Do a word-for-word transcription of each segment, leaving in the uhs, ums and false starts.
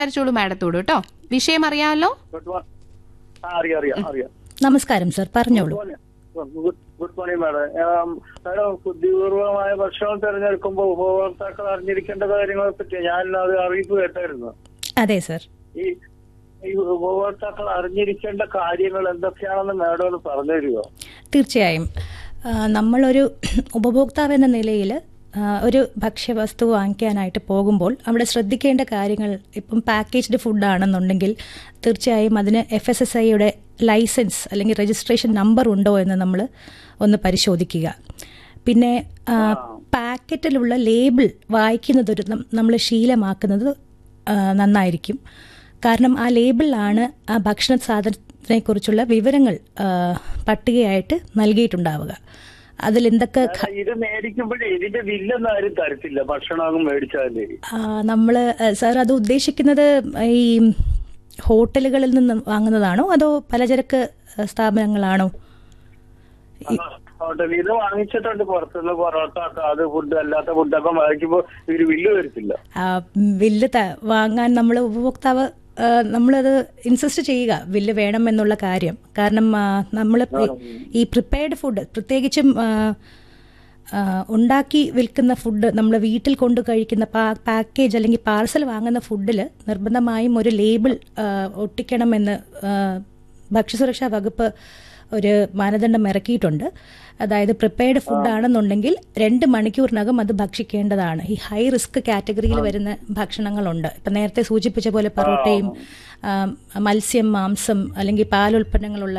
സംസാരിച്ചോളൂ മാഡത്തോട് കേട്ടോ. വിഷയം അറിയാമല്ലോ. Good morning. ആ അറിയാം അറിയാം അറിയാം നമസ്കാരം സർ, പറഞ്ഞോളൂ. Good morning madam. മാഡം ബുദ്ധിപൂർവമായ ഭക്ഷണം തിരഞ്ഞെടുക്കുമ്പോൾ ഉപഭോക്താക്കൾ അറിഞ്ഞിരിക്കേണ്ട കാര്യങ്ങളെ പറ്റി ഞാൻ അത് അറിയിപ്പ് കേട്ടായിരുന്നു. അതെ സർ. ഈ ഈ ഉപഭോക്താക്കൾ അറിഞ്ഞിരിക്കേണ്ട കാര്യങ്ങൾ എന്തൊക്കെയാണെന്ന് മാഡം ഒന്ന് പറഞ്ഞു തരുമോ? തീർച്ചയായും. ആ, നമ്മളൊരു ഉപഭോക്താവ് എന്ന നിലയിൽ ആ, ഒരു ഭക്ഷ്യവസ്തു വാങ്ങിക്കാനായിട്ട് പോകുമ്പോൾ അവിടെ ശ്രദ്ധിക്കേണ്ട കാര്യങ്ങൾ, ഇപ്പം പാക്കേജ്ഡ് ഫുഡാണെന്നുണ്ടെങ്കിൽ തീർച്ചയായും അതിന് എഫ് എസ് എസ് ഐയുടെ ലൈസൻസ് അല്ലെങ്കിൽ രജിസ്ട്രേഷൻ നമ്പർ ഉണ്ടോ എന്ന് നമ്മൾ ഒന്ന് പരിശോധിക്കുക. പിന്നെ ആ, പാക്കറ്റിലുള്ള ലേബിൾ വായിക്കുന്നതൊരു നമ്മൾ ശീലമാക്കുന്നത് ആ, നന്നായിരിക്കും. കാരണം ആ ലേബിളിലാണ് ആ ഭക്ഷണ സാധനത്തിനെക്കുറിച്ചുള്ള വിവരങ്ങൾ ആ, പട്ടികയായിട്ട് നൽകിയിട്ടുണ്ടാവുക. അതിലെന്തൊക്കെ ഇത് മേടിക്കുമ്പോഴേ ഇതിന്റെ ബില്ലൊന്നും ആരും തരത്തില്ല ഭക്ഷണം മേടിച്ചാലേ. നമ്മൾ സാർ അത് ഉദ്ദേശിക്കുന്നത് ഈ ഹോട്ടലുകളിൽ നിന്ന് വാങ്ങുന്നതാണോ അതോ പലചരക്ക് സ്ഥാപനങ്ങളാണോ? ഹോട്ടലിൽ നിന്ന് വാങ്ങിച്ചിട്ടുണ്ട്, പുറത്തുനിന്ന് പൊറോട്ട അത് ഫുഡ് അല്ലാത്ത ഫുഡൊക്കെ വാങ്ങിക്കുമ്പോൾ ഇവര് ബില്ല് വരത്തില്ല. ബില്ല് വാങ്ങാൻ നമ്മൾ ഉപഭോക്താവ് നമ്മളത് ഇൻസിസ്റ്റ് ചെയ്യുക ബില്ല് വേണം എന്നുള്ള കാര്യം. കാരണം നമ്മൾ ഈ പ്രിപ്പയർഡ് ഫുഡ്, പ്രത്യേകിച്ചും ഉണ്ടാക്കി വിൽക്കുന്ന ഫുഡ്, നമ്മൾ വീട്ടിൽ കൊണ്ട് കഴിക്കുന്ന പാക്കേജ് അല്ലെങ്കിൽ പാർസൽ വാങ്ങുന്ന ഫുഡിൽ നിർബന്ധമായും ഒരു ലേബിൾ ഒട്ടിക്കണമെന്ന് ഭക്ഷ്യസുരക്ഷാ വകുപ്പ് ഒരു മാനദണ്ഡം ഇറക്കിയിട്ടുണ്ട്. അതായത് പ്രിപ്പയർഡ് ഫുഡാണെന്നുണ്ടെങ്കിൽ രണ്ട് മണിക്കൂറിനകം അത് ഭക്ഷിക്കേണ്ടതാണ്. ഈ ഹൈ റിസ്ക് കാറ്റഗറിയിൽ വരുന്ന ഭക്ഷണങ്ങളുണ്ട്. ഇപ്പം നേരത്തെ സൂചിപ്പിച്ച പോലെ പൊറോട്ടയും മത്സ്യം, മാംസം അല്ലെങ്കിൽ പാലുൽപ്പന്നങ്ങളുള്ള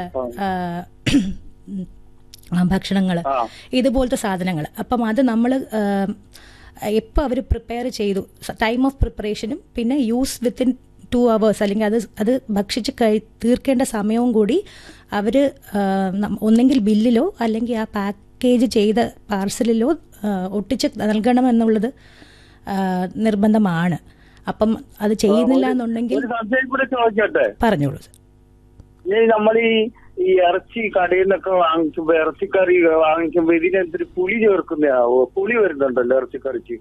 ഭക്ഷണങ്ങൾ, ഇതുപോലത്തെ സാധനങ്ങൾ. അപ്പം അത് നമ്മൾ എപ്പോൾ അവർ പ്രിപ്പയർ ചെയ്തു, ടൈം ഓഫ് പ്രിപ്പറേഷനും പിന്നെ യൂസ് വിത്തിൻ ടു അവേഴ്സ് അല്ലെങ്കിൽ അത് അത് ഭക്ഷിച്ച് കഴി തീർക്കേണ്ട സമയവും കൂടി അവർ ഒന്നെങ്കിൽ ബില്ലിലോ അല്ലെങ്കിൽ ആ പാക്കേജ് ചെയ്ത പാർസലിലോ ഒട്ടിച്ച് നൽകണമെന്നുള്ളത് നിർബന്ധമാണ്. അപ്പം അത് ചെയ്യുന്നില്ല എന്നുണ്ടെങ്കിൽ പറഞ്ഞോളൂ. നമ്മൾ ഈ ഈ ഇറച്ചി കടയിൽ നിന്നൊക്കെ വാങ്ങിക്കുമ്പോ, ഇറച്ചിക്കറി വാങ്ങിക്കുമ്പോ ഇതിനെന്തൊരു പുളി ചേർക്കുന്നതാവോ? പുളി വരുന്നുണ്ടല്ലോ ഇറച്ചിക്കറിക്ക്.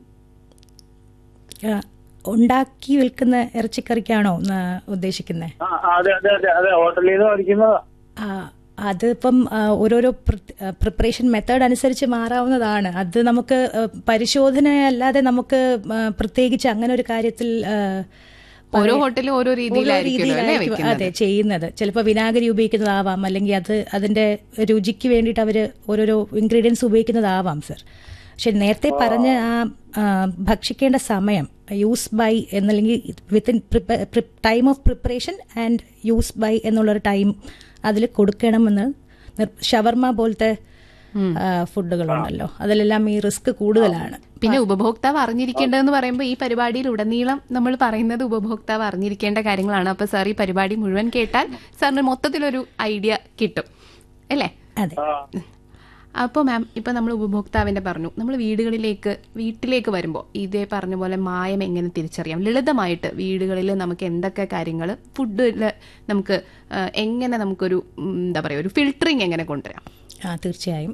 ഉണ്ടാക്കി വിൽക്കുന്ന ഇറച്ചിക്കറിക്കാണോ ഉദ്ദേശിക്കുന്നത്? അതെ അതെ അതെ അതെ ഹോട്ടലിൽ നിന്ന് മേടിക്കുന്നതാ. അതിപ്പം ഓരോരോ പ്രിപ്പറേഷൻ മെത്തേഡ് അനുസരിച്ച് മാറാവുന്നതാണ്. അത് നമുക്ക് പരിശോധന അല്ലാതെ നമുക്ക് പ്രത്യേകിച്ച് അങ്ങനെ ഒരു കാര്യത്തിൽ ഓരോ ഹോട്ടലും ഓരോ രീതിയിലായിരിക്കും അതെ ചെയ്യുന്നത്. ചിലപ്പോൾ വിനാഗിരി ഉപയോഗിക്കുന്നതാവാം, അല്ലെങ്കിൽ അത് അതിന്റെ രുചിക്ക് വേണ്ടിയിട്ട് അവർ ഓരോരോ ഇൻഗ്രീഡിയൻസ് ഉപയോഗിക്കുന്നതാവാം സർ. പക്ഷെ നേരത്തെ പറഞ്ഞ ആ ഭക്ഷിക്കേണ്ട സമയം, use by എന്നല്ലെങ്കിൽ within time of preparation and use by എന്നുള്ളൊരു ടൈം അതിൽ കൊടുക്കണമെന്ന്. ഷവർമ പോലത്തെ ഫുഡുകളുണ്ടല്ലോ, അതിലെല്ലാം ഈ റിസ്ക് കൂടുതലാണ്. പിന്നെ ഉപഭോക്താവ് അറിഞ്ഞിരിക്കേണ്ടതെന്ന് പറയുമ്പോൾ ഈ പരിപാടിയിൽ ഉടനീളം നമ്മൾ പറയുന്നത് ഉപഭോക്താവ് അറിഞ്ഞിരിക്കേണ്ട കാര്യങ്ങളാണ്. അപ്പൊ സാർ ഈ പരിപാടി മുഴുവൻ കേട്ടാൽ സാറിന് മൊത്തത്തിലൊരു ഐഡിയ കിട്ടും അല്ലേ? അതെ. അപ്പോൾ മാം, ഇപ്പം നമ്മൾ ഉപഭോക്താവിൻ്റെ പറഞ്ഞു, നമ്മൾ വീടുകളിലേക്ക് വീട്ടിലേക്ക് വരുമ്പോൾ ഇതേ പറഞ്ഞ പോലെ മായം എങ്ങനെ തിരിച്ചറിയാം? ലളിതമായിട്ട് വീടുകളിൽ നമുക്ക് എന്തൊക്കെ കാര്യങ്ങൾ, ഫുഡിൽ നമുക്ക് എങ്ങനെ നമുക്കൊരു എന്താ പറയുക ഒരു ഫിൽട്ടറിങ് എങ്ങനെ കൊണ്ടുവരാം? ആ തീർച്ചയായും.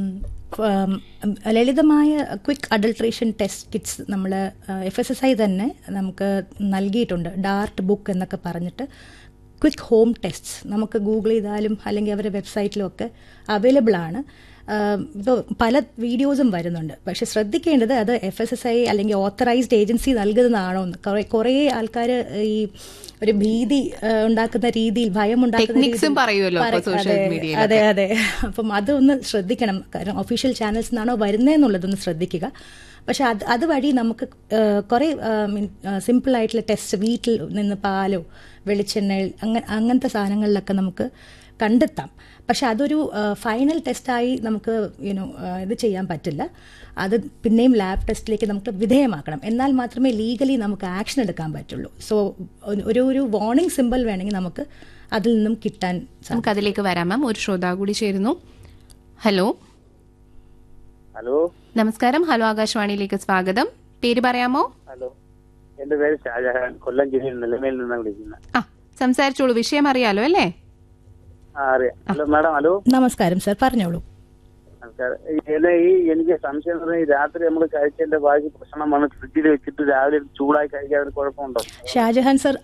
ലളിതമായ ക്വിക്ക് അഡൾട്രേഷൻ ടെസ്റ്റ് കിറ്റ്സ് നമ്മൾ എഫ് എസ് എസ് ഐ തന്നെ നമുക്ക് നൽകിയിട്ടുണ്ട്. ഡാർട്ട് ബുക്ക് എന്നൊക്കെ പറഞ്ഞിട്ട് ക്വിക്ക് ഹോം ടെസ്റ്റ്സ് നമുക്ക് ഗൂഗിൾ ചെയ്താലും അല്ലെങ്കിൽ അവരുടെ വെബ്സൈറ്റിലും ഒക്കെ അവൈലബിൾ ആണ്. ഇപ്പോൾ പല വീഡിയോസും വരുന്നുണ്ട്. പക്ഷെ ശ്രദ്ധിക്കേണ്ടത് അത് എഫ് എസ് എസ് ഐ അല്ലെങ്കിൽ ഓത്തറൈസ്ഡ് ഏജൻസി നൽകുന്നതാണോ എന്ന്. കുറേ കുറേ ആൾക്കാർ ഈ ഒരു ഭീതി ഉണ്ടാക്കുന്ന രീതിയിൽ, ഭയം ഉണ്ടാക്കുന്ന രീതിയിൽ, അതെ അതെ അപ്പം അതൊന്ന് ശ്രദ്ധിക്കണം. കാരണം ഒഫീഷ്യൽ ചാനൽസ് നിന്നാണോ വരുന്നതെന്നുള്ളതൊന്ന് ശ്രദ്ധിക്കുക. പക്ഷെ അത് അതുവഴി നമുക്ക് കുറേ സിമ്പിളായിട്ടുള്ള ടെസ്റ്റ് വീട്ടിൽ നിന്ന് പാലോ വെളിച്ചെണ്ണ അങ്ങനെ അങ്ങനത്തെ സാധനങ്ങളിലൊക്കെ നമുക്ക് കണ്ടെത്താം. പക്ഷെ അതൊരു ഫൈനൽ ടെസ്റ്റായി നമുക്ക് യുനോ ഇത് ചെയ്യാൻ പറ്റില്ല. അത് പിന്നെയും ലാബ് ടെസ്റ്റിലേക്ക് നമുക്ക് വിധേയമാക്കണം. എന്നാൽ മാത്രമേ ലീഗലി നമുക്ക് ആക്ഷൻ എടുക്കാൻ പറ്റുള്ളൂ. സോ ഒരു ഒരു വാർണിംഗ് സിമ്പിൾ വേണമെങ്കിൽ നമുക്ക് അതിൽ നിന്നും കിട്ടാൻ. നമുക്ക് അതിലേക്ക് വരാം മാം. ഒരു ശ്രോതാവ് കൂടി ചേരുന്നു. ഹലോ ഹലോ നമസ്കാരം. ഹലോ ആകാശവാണിയിലേക്ക് സ്വാഗതം. പേര് പറയാമോ? ഹലോ, എന്റെ പേര് ഷാജഹാൻ, കൊല്ലം ജില്ലയിൽ നിലമേൽ നിന്നാണ് വിളിക്കുന്നത്. ആ സംസാരിച്ചോളൂ. വിഷയം അറിയാലോ അല്ലേ? Hello madam. ഹലോ നമസ്കാരം സർ, പറഞ്ഞോളൂ. ഈ എനിക്ക് സംശയം എന്ന് പറഞ്ഞാൽ രാത്രി നമ്മൾ കഴിച്ചതിന്റെ ബാക്കി ഭക്ഷണമാണ് ഫ്രിഡ്ജിൽ വെച്ചിട്ട് രാവിലെ ചൂടായി കഴിക്കാൻ കുഴപ്പമുണ്ടോ? ഷാജഹാൻ സർ,